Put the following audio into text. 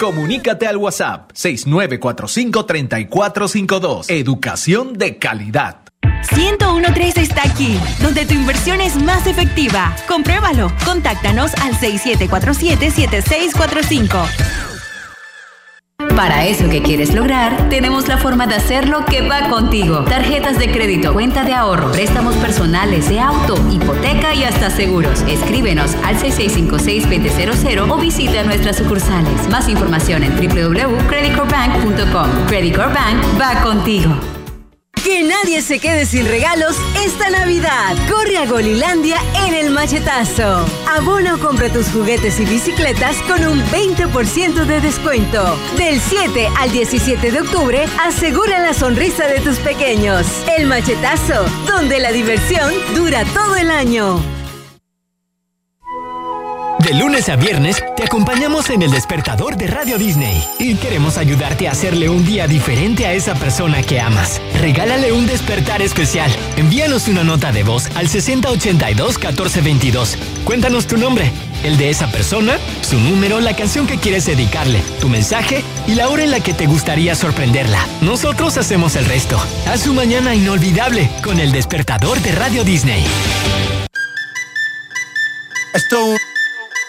Comunícate al WhatsApp 6945-3452. Educación de calidad. 101.3 está aquí, donde tu inversión es más efectiva. Compruébalo. Contáctanos al 6747-7645. Para eso que quieres lograr, tenemos la forma de hacerlo que va contigo. Tarjetas de crédito, cuenta de ahorro, préstamos personales, de auto, hipoteca y hasta seguros. Escríbenos al 6656-2000 o visita nuestras sucursales. Más información en www.creditcorpbank.com. Credit Corp Bank va contigo. Que nadie se quede sin regalos esta Navidad. Corre a Golilandia en el machetazo. Abona o compra tus juguetes y bicicletas con un 20% de descuento. Del 7 al 17 de octubre, asegura la sonrisa de tus pequeños. El machetazo, donde la diversión dura todo el año. De lunes a viernes, te acompañamos en El Despertador de Radio Disney y queremos ayudarte a hacerle un día diferente a esa persona que amas. Regálale un despertar especial. Envíanos una nota de voz al 6082-1422. Cuéntanos tu nombre, el de esa persona, su número, la canción que quieres dedicarle, tu mensaje y la hora en la que te gustaría sorprenderla. Nosotros hacemos el resto. Haz su mañana inolvidable con El Despertador de Radio Disney. Esto